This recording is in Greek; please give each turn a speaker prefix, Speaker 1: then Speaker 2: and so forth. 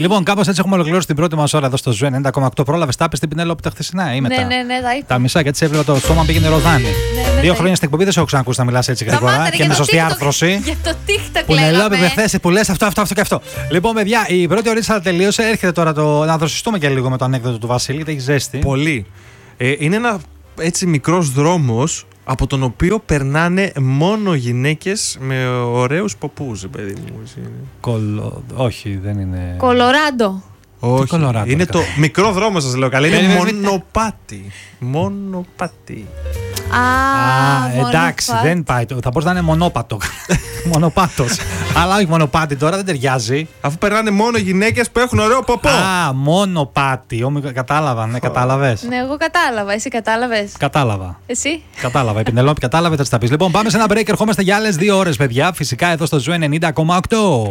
Speaker 1: Λοιπόν, κάπως έτσι έχουμε ολοκληρώσει την πρώτη μας ώρα εδώ στο Ζου 90,8. Πρόλαβες, τα είπες στην Πινέλοπη τα χθεσινά ή μετά?
Speaker 2: Ναι, τα είπα.
Speaker 1: Τα μισά, γιατί σε έβλεπα το στόμα πήγαινε ροδάνι. 2 χρόνια στην εκπομπή δεν σε έχω ξανακούσει να μιλάς έτσι γρήγορα και με σωστή άρθρωση.
Speaker 2: Για το TikTok
Speaker 1: Που Πινέλοπη με θέση που λες αυτό και αυτό. Λοιπόν, παιδιά, η πρώτη ωρίτσα τελείωσε. Έρχεται τώρα να δροσιστούμε και λίγο με το ανέκδοτο του Βασίλη, γιατί έχει ζέστη.
Speaker 3: Πολύ. Είναι ένα έτσι μικρός δρόμος από τον οποίο περνάνε μόνο γυναίκες με ωραίους ποπούς, παιδί μου.
Speaker 1: Όχι, δεν είναι.
Speaker 2: Κολοράντο.
Speaker 3: Όχι, είναι το μικρό δρόμο, σας λέω καλά. Είναι μονοπάτι. Μονοπάτι.
Speaker 1: Εντάξει, δεν πάει. Θα μπορούσε να είναι μονόπατο. Μονοπάτος. Αλλά όχι μονοπάτι τώρα, δεν ταιριάζει.
Speaker 3: Αφού περνάνε μόνο γυναίκες που έχουν ωραίο ποπό.
Speaker 1: Μονοπάτι. Κατάλαβα, ναι, κατάλαβες.
Speaker 2: Ναι, εγώ κατάλαβα. Εσύ κατάλαβες?
Speaker 1: Κατάλαβα.
Speaker 2: Εσύ?
Speaker 1: Κατάλαβα. Η Πινελόπη κατάλαβε, θα της τα πεις. Λοιπόν, πάμε σε ένα break. Ερχόμαστε για άλλες 2 ώρες, παιδιά. Φυσικά εδώ στο Ζου 90,8.